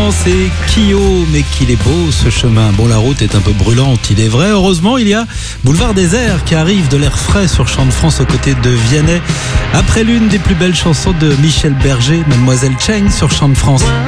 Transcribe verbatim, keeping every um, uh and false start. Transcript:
l'instant, c'est Kyo, mais qu'il est beau ce chemin. Bon, la route est un peu brûlante, il est vrai. Heureusement, il y a Boulevard des Airs qui arrive, de l'air frais sur Chant de France aux côtés de Vianney. Après l'une des plus belles chansons de Michel Berger, Mademoiselle Cheng sur Chant de France.